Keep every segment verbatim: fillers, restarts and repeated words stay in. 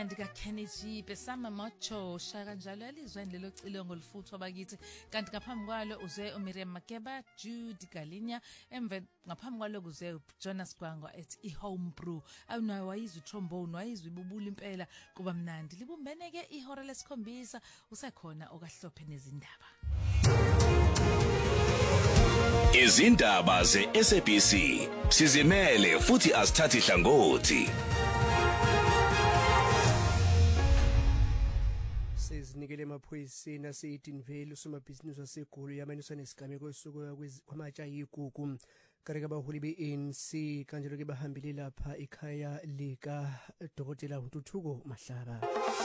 mnandi kaKennedy besama mocho shaka njalo elizweni lelo cilongo lifutho bakithi kanti ngaphambi kwalo uze uMiriam Makeba Jude Galinya emve ngaphambi kwalo kuze Jonas Gwango ethi iHome Brew awunayo wayizwe trombone wayizwe ibubula impela kuba mnandi libumbeneke ihora lesikhombisa usekhona okahlophe nezindaba izindaba ze-S A B C sizimele futhi asithathi hlangothi sezinikele emaphoyiseni ase-Edenvale usomabhizinisi waseGoli yamaniswa nesigameko esuka kwamatsha yigugu kareka abaholi be-A N C kanjalo-ke bahambile lapha ekhaya lika Dokotela Ntuthuko Mahlaba.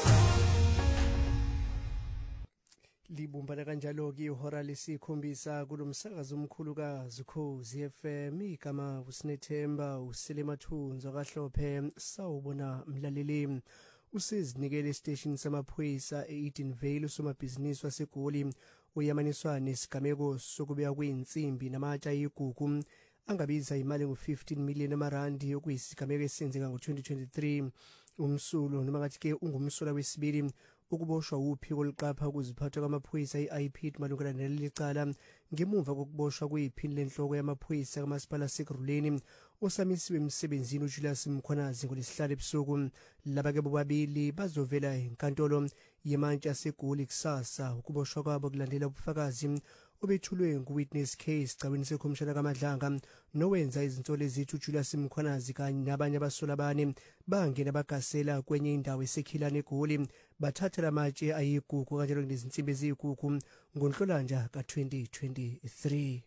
Libumbana kanjalo-ke ihora lesikhombisa kulo msakazo omkhulukazi Ukhozi F M igama uSinethemba uSelemathunzi kaHlophe sawubona mlaleli usezinikele estation samaphoyisa e-Edenvale usomabhizinisi waseGoli uyamaniswa nesigameko sokubeka kweinsimbi namatsha yigugu angabiza imali ngu-fifteen million amarandi okuyisigameko esenzeka ngo-twenty twenty-three umsulo noma ngathi-ke ungumsola wesibili ukuboshwa uphiko liqapha ukuziphatha kwamaphoyisa i-I P malungana naleli cala ngemuva kokuboshwa kweyiphini lenhloko yamaphoyisa kamasipala Sekuruleni osamisiwe emsebenzini uJulius Mkhwanazi ngolesihlanu ebusuku laba-ke bobabili bazovela enkantolo yemantshi yaseGoli kusasa ukuboshwa kwabo kulandela ubufakazi obethulwe ngu-witness case caweni sekhomishana kaMadlanga nowenza izinsolo ezithi uJulius Mkhwanazi kanye nabanye abasola abane bangena bagasela kwenye indawo esekhilana eGoli bathatha lamatshe ayigugu kanjalo nezinsimbi eziyigugu ngoNhlolanja ka-twenty twenty-three.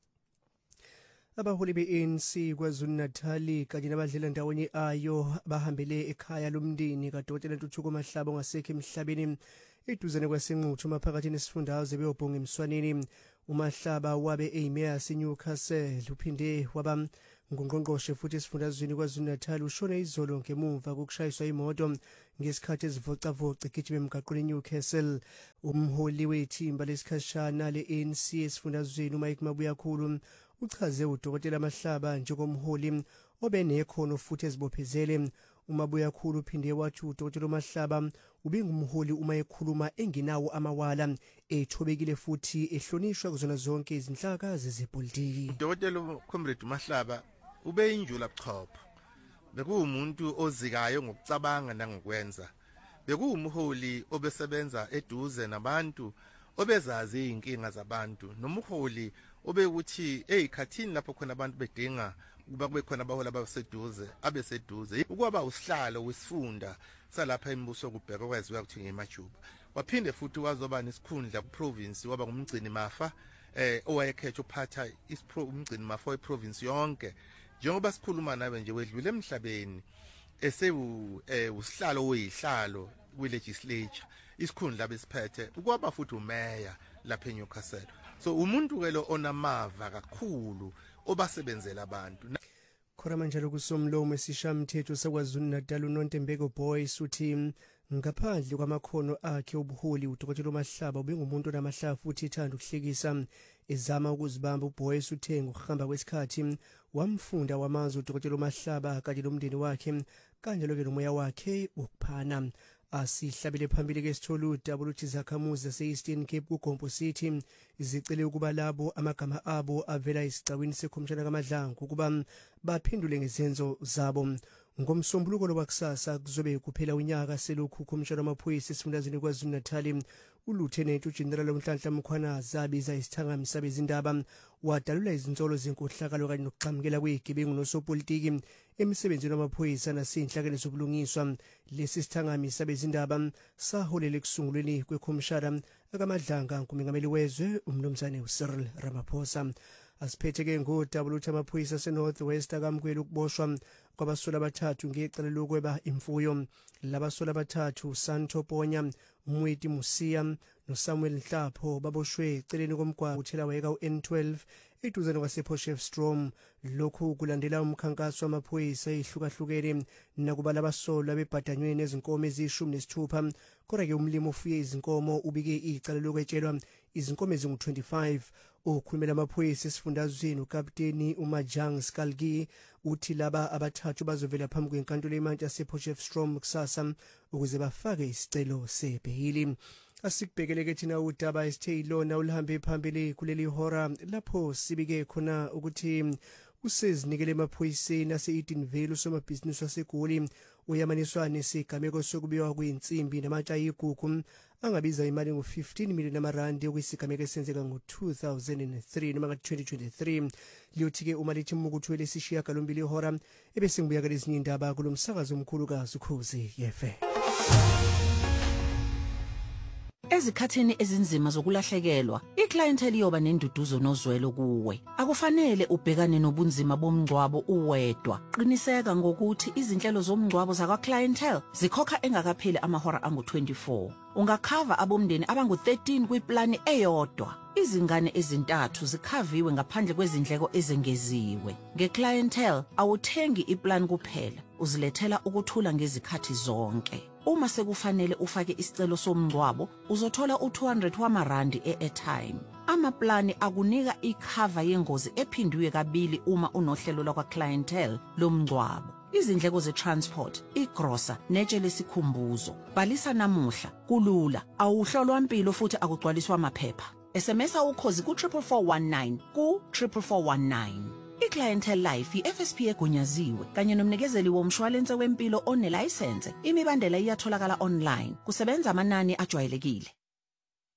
Abaholi be-A N C KwaZulu-Natal kanye nabadlela ndawonye ayo bahambele ekhaya lomndeni kaDokotela Ntuthuko Mahlaba ongasekho emhlabeni eduzane kwaseNquthu maphakathi nesifundazwe beyobhonga emswaneni. uMahlaba wabe eyimeya yaseNewcastle uphinde waba ngungqongqoshe futhi esifundazweni KwaZulu-Natal ushone izolo ngemuva kokushayiswa imoto ngesikhathi ezivocavoca igijima emgaqweni eNewcastle. Umholi wethimba lesikhashana le-A N C esifundazweni uMike Mabuyakhulu uchaze uDokotela Mahlaba njengomholi obenekhono futhi ezibophezele. uMabuyakhulu uphinde wathi uDokotela Mahlaba ubengumholi uma ekhuluma engenawo amawala ethobekile futhi ehlonishwa kuzona zonke izinhlakazi zepolitiki. uDokotela Comrade Mahlaba ubeyinjula buchopho bekuwumuntu ozikayo ngokucabanga nangokwenza bekuwumholi obesebenza eduze nabantu obezazi inkinga zabantu nomholi obekuthi eyikhathini lapho khona abantu bedinga kuba kube khona abahola abaseduze abeseduze ukwaba usihlalo wesifunda salapha embuso kubheka kwaziwa ukuthi ngemajuba waphinde futhi wazoba nesikhundla kuprovince waba ngumgcini mafa eh owayekhetha uphatha ispro umgcini mafa weprovince yonke njengoba sikhuluma nawe nje wedlule emhlabeni esewu eh usihlalo oyihlalo kwilegislature isikhundla besiphethe ukwaba futhi umeya lapha eNewcastle. So umuntu ke lo onamava kakhulu obasebenzela abantu. Khona manje kusomlomo esishamthetho saKwaZulu-Natal uNontembeko Boys uthi ngaphandle kwamakhono akhe obuholi uDokotela Mahlaba ubengumuntu onamahlafu futhi ethanda ukuhlekisa ezama ukuzibamba. uBoys uthe ngokuhamba kwesikhathi wamfunda wamazi uDokotela Mahlaba kanye nomndeni wakhe kanjalo ke nomoya wakhe wokuphana. Asihlabele phambili ke sithola udaba oluthi izakhamuzi zase-Eastern Cape kuGompo City zicele ukuba labo amagama abo avela isicawini sekhomishana kaMadlanga ukuba baphendule ngezenzo zabo. Ngomsombuluko lowakusasa kuzobe kuphela unyaka selokhu ukhomishana wamaphoyisa esifundazweni KwaZulu-Natal uLieutenant uGeneral uNhlanhla Mkhwanazi abiza isithangami sabezindaba wadalula izinsolo zenkohlakalo kanye nokuxhamukela kwezigebengu nosopolitiki emsebenzini wamaphoyisa nasenhlakeni zobulungiswa. Lesi sithangami sabezindaba saholela ekusungulweni kwekhomishana kaMadlanga ngumengameli wezwe uMnumzane uCyril Ramaphosa. Asiphethe ke ngodaba oluthi amaphoyisa aseNorth West akamukela ukuboshwa kwabasola abathathu ngecala lokweba imfuyo. Labasola abathathu Santo Ponya, Mweti Musia noSamuel Nhlapho baboshwe eceleni komgwaqo uthela wayeka u-N twelve eduzane kwasePotchefstroom. Lokhu kulandela umkhankaso wamaphoyisa ehlukahlukene nakuba labasola bebhadanywe nezinkomo ezishumi nesithupha. Kodwa ke umlimo ufuye izinkomo ubike icala lokwetshelwa izinkomo ezingu twenty-five. Okhulumela amaphoyisa esifundazweni uKapteni uMajang Skalgi uthi laba abathathu bazovela phambi kwenkantolo eMantla yasePotchefstroom kusasa ukuze bafake isicelo sebheyili. Asikubhekeleke thina udaba esithe ilona ulihambe phambili kuleli hora lapho sibike khona ukuthi usezinikele emaphoyiseni ase-Edenville usomabhizinisi waseGoli uyamaniswa nesigameko sokubiwa kweinsimbi namatsha ayigugu angabiza imali ngu-fifteen million amarandi okuyisigameko esenzeka ngo-two thousand three noma ka-twenty twenty-three. Liyothi-ke uma lithi mukuthu lesishiyagalombili ihora ebese ngibuyakala ezinye indaba kulo msakazo omkhulukazi Ukhozi F M. Ezikhathini ezinzima zokulahlekelwa, iclientele iyoba nenduduzo nozwelo kuwe. Akufanele ubhekane nobunzima bomngcwabo uwedwa. Qiniseka ngokuthi izinhlelo zomngcwabo zakwa clientele zikhokha engakapheli amahora angu twenty-four. Ungakhava abomndeni abangu thirteen kwiplani eyodwa. Izingane ezintathu zikhaviwe ngaphandle kwezindleko ezengeziwe. Ngeclientele awuthengi iplan kuphela, uzilethela ukuthula ngezikhathi zonke. Uma sekufanele ufake isicelo somngcwabo, uzothola u two hundred wamarandi e-airtime. Amaplani akunika ikhava yengozi ephindiwe kabili uma unohlelo lwakwa clientele lomngcwabo. Izindleko ze-transport, igrosa, netshe lesikhumbuzo. Bhalisa namuhla, kulula, awuhlolwa impilo futhi akugcwaliswa amaphepha. S M S Ukhozi ku four four one nine ku four four one nine. iClientele Life i-F S P egunyaziwe kanye nomnikezeli womshwalense wempilo onelicense. Imibandela iyatholakala online. Kusebenza amanani ajwayelekile.